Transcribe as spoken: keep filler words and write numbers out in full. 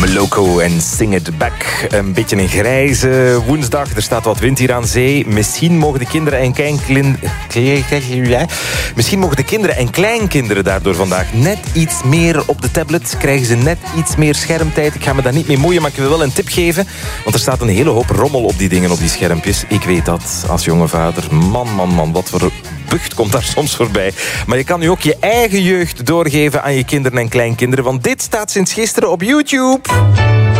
Loco en Sing It Back. Een beetje een grijze woensdag. Er staat wat wind hier aan zee. Misschien mogen de kinderen en kleinkinderen... Misschien mogen de kinderen en kleinkinderen daardoor vandaag net iets meer op de tablet. Krijgen ze net iets meer schermtijd. Ik ga me daar niet mee moeien, maar ik wil wel een tip geven. Want er staat een hele hoop rommel op die dingen, op die schermpjes. Ik weet dat als jonge vader. Man, man, man, wat voor bucht komt daar soms voorbij. Maar je kan nu ook je eigen jeugd doorgeven aan je kinderen en kleinkinderen. Want dit staat sinds gisteren op YouTube.